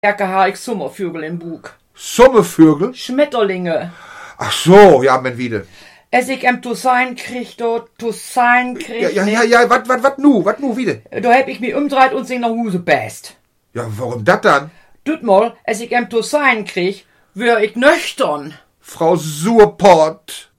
Jacke ha ich Sommervögel im Bug. Sommervögel? Schmetterlinge. Ach so, ja, men wieder. Es ich Toussaint krieg, Ja, wat nu, wieder? Da heb ich mich umdreht und sing nach Huse best. Ja, warum dat dann? Tut mal, es ich Toussaint krieg, wär ich nüchtern. Frau Surpott.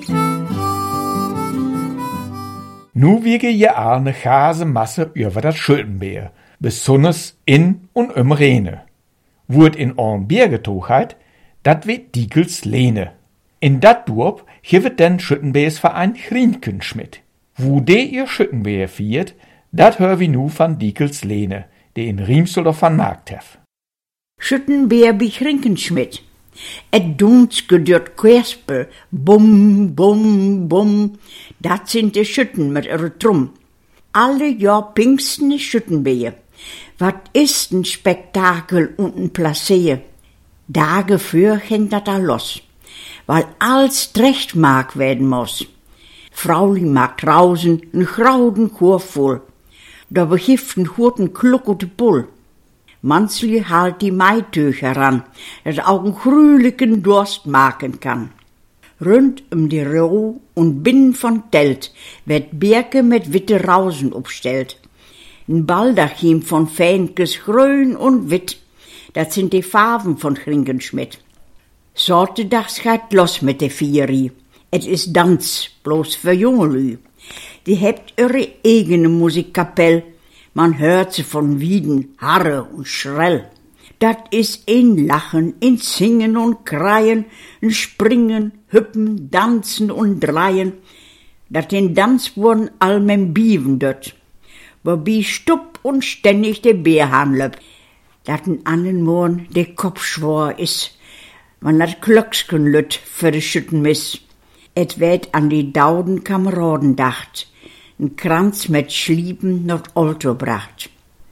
Nu wiege je eine Chase Masse über das Schüttenbeer, besonders in und um Rene. Wurt in orn Biergetochheit, dat wird Diekels Lehne. In dat Dorp hiewet den Schüttenbeersverein Chrinkenschmidt. Wo de ihr Schüttenbeer fiert, dat hör wie nu van Diekels Lehne, de in Riemsel van Markt hef. Schüttenbeer bi Chrinkenschmidt. Et dunske dört Querspel, bum, bum, bum, dat sind de Schütten mit ihre Trum. Alle Jahr Pfingsten is Schüttenbeer. Wat ist ein Spektakel und ein Placé? Tage für hängt dat da los, weil alles recht mag werden muss. Frauli mag draußen n grauden Chor voll, da begift n hurten kluckete Bull. Mansli halt die Maitücher ran, dat auch n grühlichen Durst maken kann. Rund die Roh und binnen von Telt wird Birke mit witte Rausen upstellt. N Baldachim von Fähnkes grün und witt, dat sind die Farben von Chrinkenschmidt. Sortedags gaat los mit de Vierie. Et is Danz, bloß für Jungelü. Die hebt ihre eigene Musikkapell, man hört sie von Wieden, Harre und Schrell. Dat is in Lachen, in Singen und Kreien, in Springen, Hüppen, Danzen und Dreien. Dat in Danzwurden all mem Bieven dort. Wobei stupp und ständig de Bärhahn löppt. Dat in annen Morgen de Kopf schwor is, wann dat Glöcksken lütt für de Schüttenmiss. Et werd an die dauden Kameraden dacht, n Kranz mit Schlieben not Olto bracht.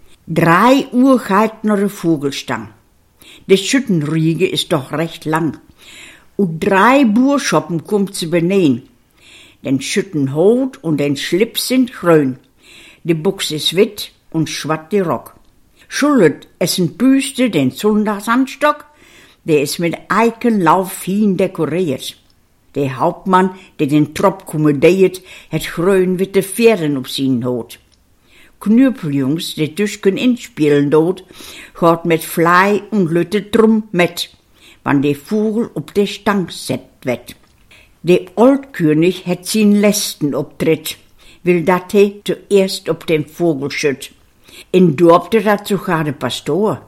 3 Uhr halt noch de Vogelstang. De Schüttenriege is doch recht lang. Und 3 Burschoppen kommt zu benehn. Den Schüttenhut und den Schlips sind grün. De Buchs is witt und schwatt die Rock. Schuldet essen Büste den Sonntagshandstock, der is mit Eikenlauf fin dekoriert. Der Hauptmann, der den Trop kommodiert, het grün witte Pferden op sin Hut. Knüppeljungs, der Duschken inspielen dort, gaat mit Flei und Lütte drum mit, wann der Vogel op der Stang set wird. Der Oldkönig het sin Lästen optritt, will dat he zuerst op den Vogel schütt. In Dorpte dat sogar de Pastor.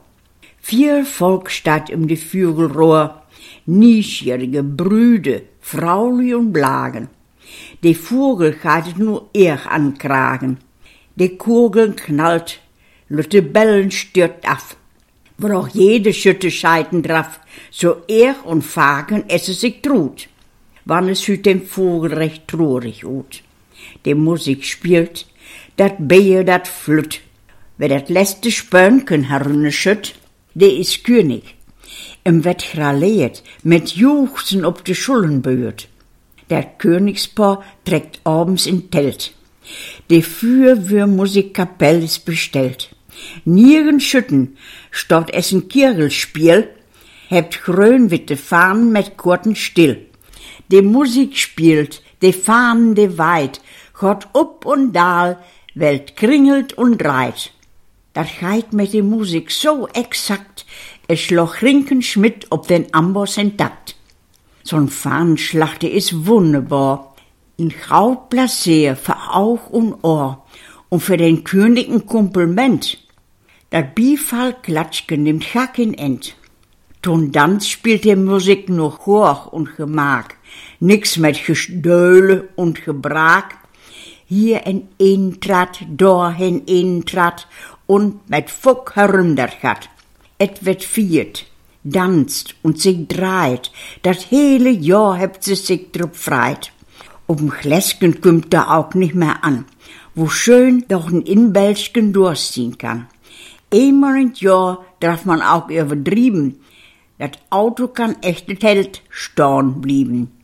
4 Volk staat de Vögelrohr, niesjährige Brüde, Frauli und Blagen. De Vogel gaat het nur ankragen. De Kugeln knallt, Lütte Bellen stört af. Wo auch jede Schütte scheiden drauf, so und Fagen esse sich trut. Wann es hüt dem Vogel recht trurig ut. De Musik spielt, dat Beje dat flütt. Wer dat letzte Spönken herunne schütt, de is König. Wird graleert, mit Juchzen op de Schulden böet. Der Königspaar trägt abends in Telt. De für Musikkapell is bestellt. Nirgend Schütten, statt es ein Kirgelspiel, hebt grün witte Fahnen mit kurten still. De Musik spielt, de Fahnen de weit, got up und dal, Welt kringelt und dreit. Dat geit mit de Musik so exakt, es schloch Chrinkenschmidt op den Amboss intakt. So'n Fahnenschlachte is wunderbar, in Kraut Placé für Auch und Ohr und für den König ein Kompliment. Dat Bifall Klatschke nimmt Hack in End. Ton Danz spielt die Musik nur hoch und gemag, nix mit Gestöhle und Gebrag. Hier ein Intrat, dorhin Intrat und mit Fuck heruntergat. Et wird viert, danst und sich dreht, das hele Jahr hebt sie sich drüb freit. Ob'n Gläsken kümmt da auch nicht mehr an, wo schön doch ein Inbelschken durchziehen kann. Einmal in Jahr darf man auch übertrieben, das Auto kann echt Held storn blieben.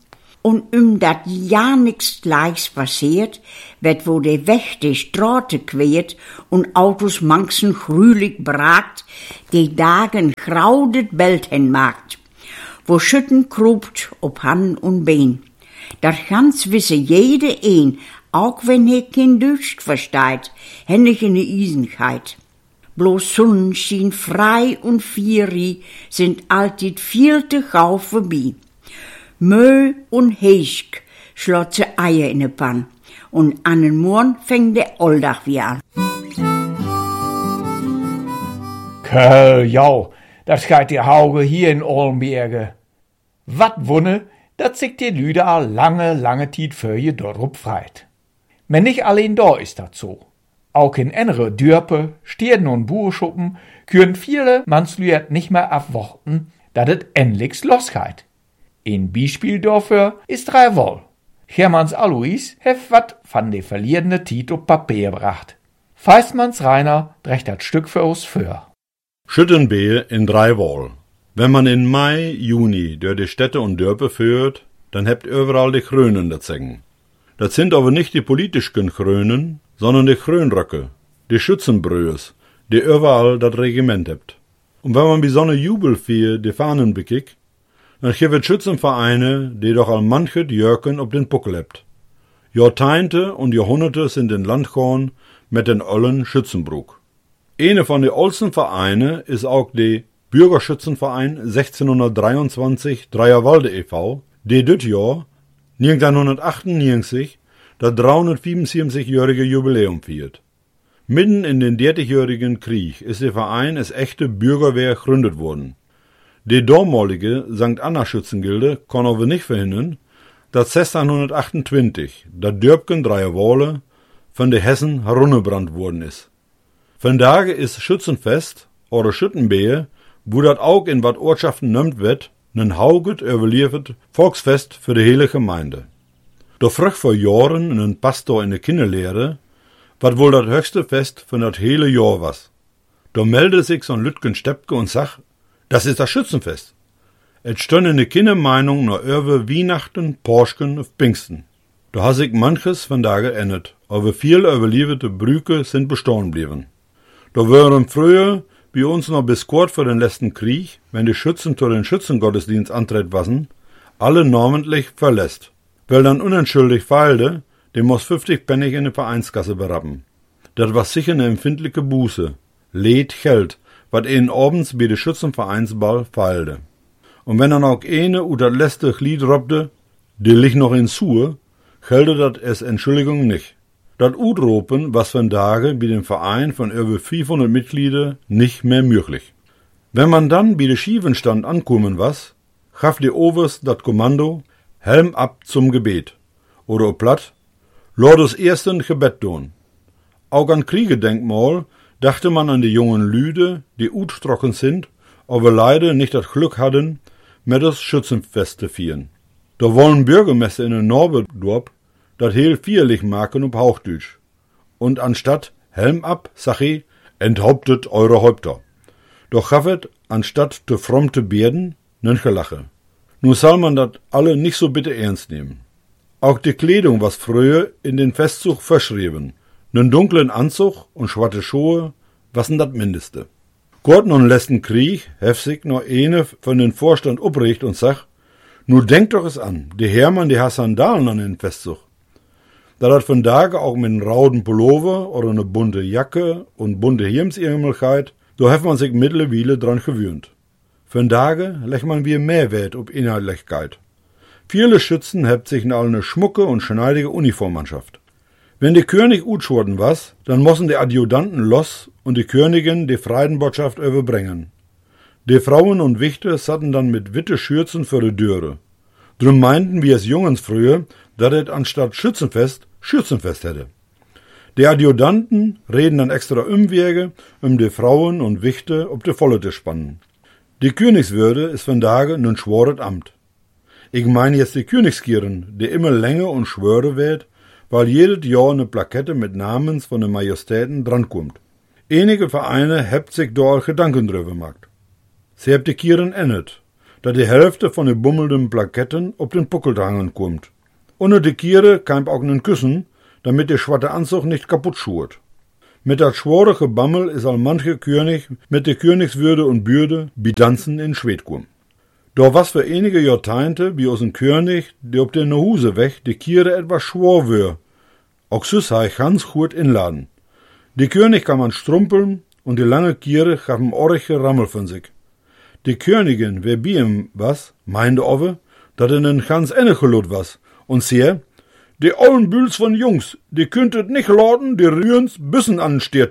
Und dat ja nix gleichs passiert, wird wo der Wächter Straße quert und Autos manchen grülig bragt, die Dagen graudet Belt hinmacht, wo Schütten krupt ob Hand und Bein. Dat ganz wisse jede een, auch wenn kein Deutsch versteht, händig in de Isenkeit. Bloß Sonn schien frei und Fieri sind altid viel te gauw vorbei. Müll und Heischk schlot ze Eier in de Pan. Und an den Morgen fängt der Olldach wieder an. Ja, das geht die Hauge hier in Ollenberge. Wat wunne, dat sich die Lüde all lange Tid für je dorop freit. Men nicht allein da ist dat so. Auch in andere Dörpe, Stierden und Burschuppen können viele Mannslüert nicht mehr abwarten, dat et endlichs losgeht. Ein Beispiel dafür ist Dreiwoll. Hermanns Alois hef wat van de verlierende Tit op Papier bracht. Feistmanns Rainer drecht dat Stück für uns für. Schüttenbehe in Dreiwoll. Wenn man in Mai, Juni durch die Städte und Dörpe führt, dann hebt überall die Krönen dazugen. Das sind aber nicht die politischen Krönen, sondern die Krönröcke, die Schützenbrües, die überall das Regiment hebt. Und wenn man wie so eine Jubelfeier die Fahnen bekickt, dann gibt Schützenvereine, die doch all manchet Jörken op den Puckel hebt. Jahrzehnte und Jahrhunderte sind in Land gegangen mit den ollen Schützenbrug. Eine von den ältesten Vereine ist auch der Bürgerschützenverein 1623 Dreierwalde e.V., die dit Jahr 1998 das 375-jährige Jubiläum feiert. Mitten in den 30-jährigen Krieg ist der Verein als echte Bürgerwehr gegründet worden. Die damalige St. Anna-Schützengilde kann aber nicht verhindern, dass 1628 das Dörpken Dreierwolle von den Hessen herunterbrannt worden ist. Von daher ist Schützenfest oder Schüttenbehe, wo das auch in wat Ortschaften nimmt wird, ein hauget überliefert Volksfest für die hele Gemeinde. Doch früh vor Jahren ein Pastor in der Kinderlehre, wat wohl das höchste Fest von das hele Jahr was. Da meldete sich so ein Lütgen Steppke und sagt, das ist das Schützenfest. Et stönde ne Kindermeinung noch über Weihnachten, Porschen auf Pfingsten. Da hat sich manches von da geändert, aber viele überlieferte Brüke sind bestehen blieben. Da wären früher bei uns noch bis kurz vor den letzten Krieg, wenn die Schützen zu den Schützengottesdienst antritt wassen, alle namentlich verlässt. Weil dann unentschuldigt feilte, dem muss 50 Pfennig in die Vereinskasse berappen. Das war sicher eine empfindliche Buße, Leid Geld, wat ihnen abends bei de Schützenvereinsball feilte. Und wenn dann auch eine oder das letzte Glied robte, die liegt noch in Suhe, gelte dat es Entschuldigung nicht. Dat Udropen was von Tage bei dem Verein von über 500 Mitglieder nicht mehr möglich. Wenn man dann bei de Schievenstand ankommen was, gaf die Oberst dat Kommando, Helm ab zum Gebet. Oder platt, Lordes ersten Gebet tun. Auch an Kriegedenkmal dachte man an die jungen Lüde, die utstrocken sind, aber leider nicht das Glück hatten, mit das Schützenfest zu feiern. Da wollen Bürgermeister in Norberdorp das heel feierlich machen auf Hauchdeutsch. Und anstatt Helm ab, sag ich, enthauptet eure Häupter. Doch gaffet, anstatt de frommte Bärden, nen Gelache. Nun soll man dat alle nicht so bitte ernst nehmen. Auch die Kleidung was früher in den Festzug verschrieben. Nen dunklen Anzug und schwarze Schuhe, was denn dat Mindeste. Gott nun letzten Krieg hef sich noch eine von den Vorstand upricht und sagt, nu denkt doch es an, die Hermann, die hat Sandalen an den Festzug. Da dat von Tage auch mit einem rauden Pullover oder eine bunte Jacke und bunte Hirmsirmelkeit, da hef man sich mittlerweile dran gewöhnt. Von Tage legt man wie mehr Wert ob Inhaltlichkeit. Viele Schützen hebt sich in eine schmucke und schneidige Uniformmannschaft. Wenn der König utschworden was, dann mossen die Adjutanten los und die Königin die Freidenbotschaft überbringen. Die Frauen und Wichter satten dann mit witte Schürzen für die Döre. Drum meinten wir es Jungens früher, dass es anstatt Schützenfest hätte. Die Adjutanten reden dann extra Umwege, die Frauen und Wichter ob die Volle zu spannen. Die Königswürde ist von Tage nun schworet Amt. Ich meine jetzt die Königskieren, die immer länger und schwöre wird, weil jedes Jahr eine Plakette mit Namens von den Majestäten drankommt. Einige Vereine hebt sich dort Gedanken drüber gemacht. Sie hebt die Kieren ändert. dat die Hälfte von den bummelnden Plaketten op den Puckel drangen kommt. Unter de Kiere keimt auch nen Küssen, damit der schwatte Anzug nicht kaputt schurt. Mit dat schwore Gebammel is al manche König mit de Königswürde und Bürde bidanzen in Schwed kom. Doch was für einige Jahrzehnte wie aus dem König, der op den Huse weg de Kiere etwas schwor wür. Auch süß ha ich ganz gut inladen. Die König kann man strumpeln und die lange Kiere gaben orche Rammel von sich. Die Königin, wer bei ihm was, meinte Ove, dat nen ganz enne gelot was, und sie, die ollen Bühls von Jungs, die könntet nicht laden, die Rührens Büssen ansteht